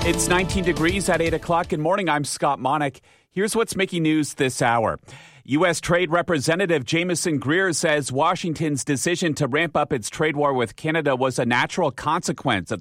It's 19 degrees at 8 o'clock. Good morning. I'm Scott Monick. Here's what's making news this hour. U.S. Trade Representative Jamieson Greer says Washington's decision to ramp up its trade war with Canada was a natural consequence of